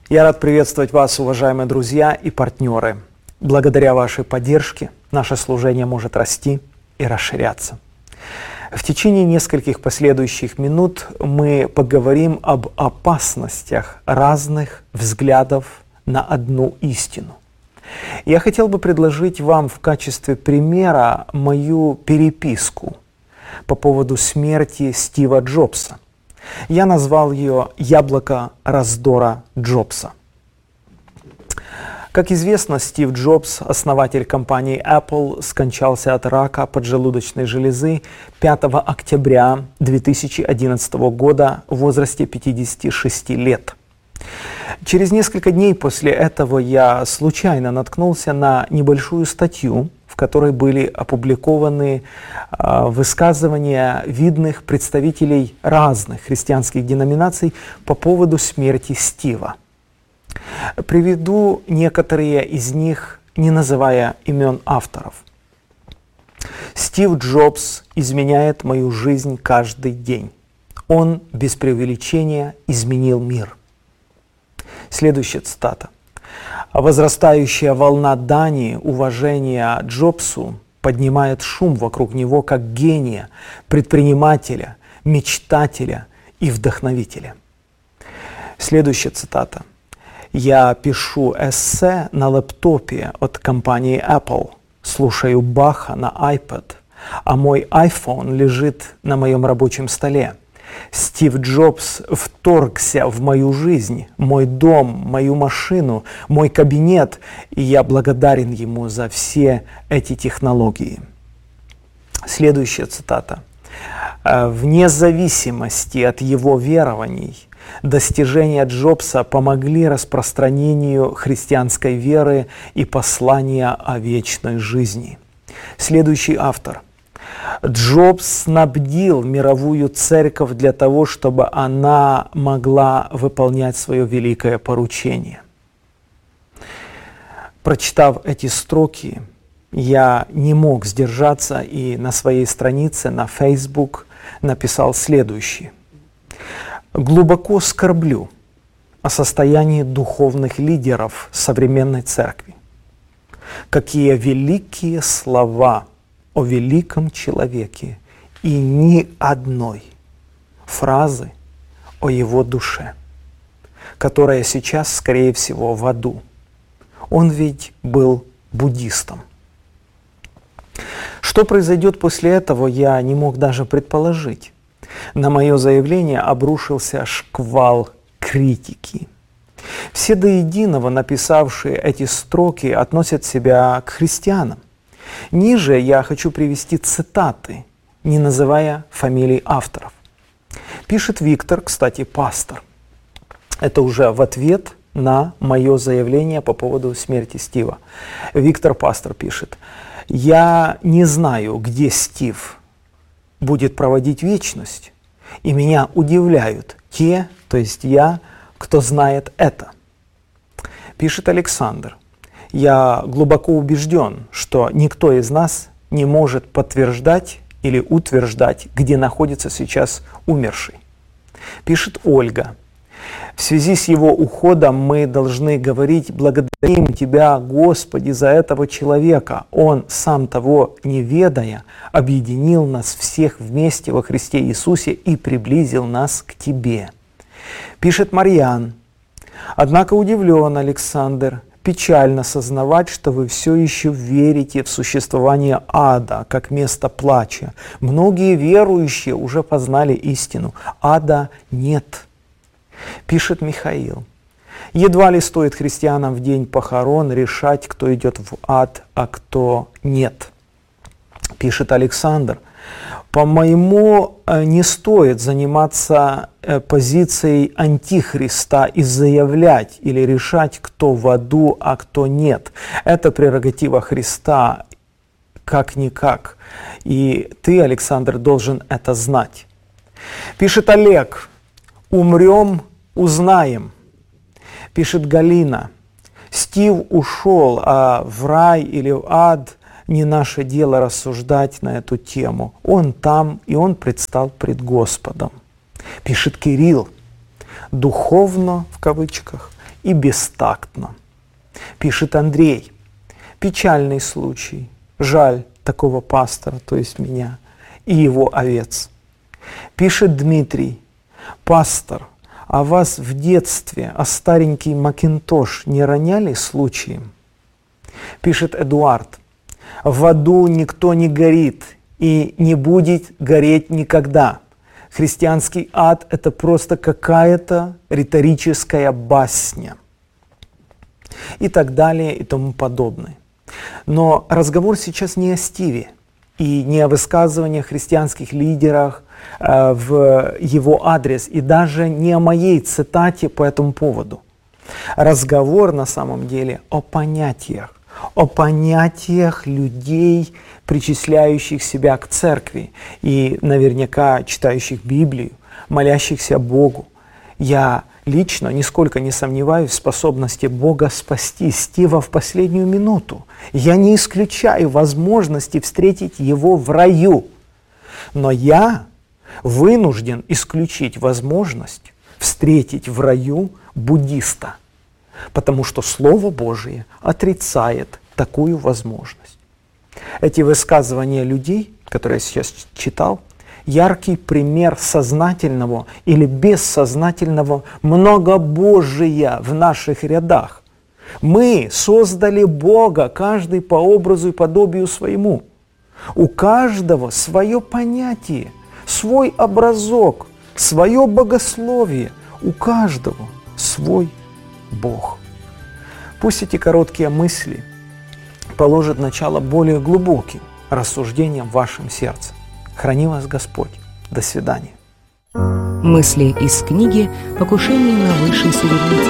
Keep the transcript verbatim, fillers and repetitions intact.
Я рад приветствовать вас, уважаемые друзья и партнеры. Благодаря вашей поддержке наше служение может расти и расширяться. В течение нескольких последующих минут мы поговорим об опасностях разных взглядов на одну истину. Я хотел бы предложить вам в качестве примера мою переписку по поводу смерти Стива Джобса. Я назвал ее «Яблоко раздора Джобса». Как известно, Стив Джобс, основатель компании Apple, скончался от рака поджелудочной железы пятого октября две тысячи одиннадцатого года в возрасте пятидесяти шести лет. Через несколько дней после этого я случайно наткнулся на небольшую статью, в которой были опубликованы э, высказывания видных представителей разных христианских деноминаций по поводу смерти Стива. Приведу некоторые из них, не называя имен авторов. «Стив Джобс изменяет мою жизнь каждый день. Он, без преувеличения, изменил мир». Следующая цитата. «Возрастающая волна дани уважения Джобсу поднимает шум вокруг него как гения, предпринимателя, мечтателя и вдохновителя». Следующая цитата. «Я пишу эссе на лэптопе от компании Apple, слушаю Баха на iPad, а мой iPhone лежит на моем рабочем столе. Стив Джобс вторгся в мою жизнь, мой дом, мою машину, мой кабинет, и я благодарен ему за все эти технологии». Следующая цитата. «Вне зависимости от его верований, достижения Джобса помогли распространению христианской веры и послания о вечной жизни». Следующий автор. «Джобс снабдил мировую церковь для того, чтобы она могла выполнять свое великое поручение». Прочитав эти строки, я не мог сдержаться и на своей странице на Facebook написал следующее. «Глубоко скорблю о состоянии духовных лидеров современной церкви. Какие великие слова о великом человеке и ни одной фразы о его душе, которая сейчас, скорее всего, в аду. Он ведь был буддистом». Что произойдет после этого, я не мог даже предположить. На мое заявление обрушился шквал критики. Все до единого написавшие эти строки относят себя к христианам. Ниже я хочу привести цитаты, не называя фамилий авторов. Пишет Виктор, кстати, пастор. Это уже в ответ на мое заявление по поводу смерти Стива. Виктор, пастор, пишет: «Я не знаю, где Стив будет проводить вечность, и меня удивляют те, то есть я, кто знает это». Пишет Александр: «Я глубоко убежден, что никто из нас не может подтверждать или утверждать, где находится сейчас умерший». Пишет Ольга: «В связи с его уходом мы должны говорить: благодарим Тебя, Господи, за этого человека. Он, сам того не ведая, объединил нас всех вместе во Христе Иисусе и приблизил нас к Тебе». Пишет Марьян: «Однако удивлен, Александр, печально сознавать, что вы все еще верите в существование ада как место плача. Многие верующие уже познали истину. Ада нет». Пишет Михаил: «Едва ли стоит христианам в день похорон решать, кто идет в ад, а кто нет». Пишет Александр: «По-моему, не стоит заниматься позицией антихриста и заявлять или решать, кто в аду, а кто нет. Это прерогатива Христа, как-никак. И ты, Александр, должен это знать». Пишет Олег: «Умрем, узнаем». Пишет Галина: «Стив ушел, а в рай или в ад не наше дело рассуждать на эту тему. Он там, и он предстал пред Господом». Пишет Кирилл: «Духовно, в кавычках, и бестактно. Пишет Андрей. Печальный случай. Жаль такого пастора, то есть меня, и его овец. Пишет Дмитрий. Пастор, а вас в детстве, а старенький Макинтош не роняли случаем? Пишет Эдуард. В аду никто не горит и не будет гореть никогда. Христианский ад – это просто какая-то риторическая басня. И так далее, и тому подобное. Но разговор сейчас не о Стиве и не о высказываниях христианских лидерах э, в его адрес, и даже не о моей цитате по этому поводу. Разговор на самом деле о понятиях, о понятиях людей, причисляющих себя к церкви и наверняка читающих Библию, молящихся Богу. Я лично нисколько не сомневаюсь в способности Бога спасти Стива в последнюю минуту. Я не исключаю возможности встретить его в раю. Но я вынужден исключить возможность встретить в раю буддиста, потому что Слово Божие отрицает такую возможность. Эти высказывания людей, которые я сейчас читал, яркий пример сознательного или бессознательного многобожия в наших рядах. Мы создали Бога, каждый по образу и подобию своему. У каждого свое понятие, свой образок, свое богословие. У каждого свой Бог. Пусть эти короткие мысли положат начало более глубоким рассуждениям в вашем сердце. Храни вас Господь. До свидания. Мысли из книги «Покушение на высший суверенитет».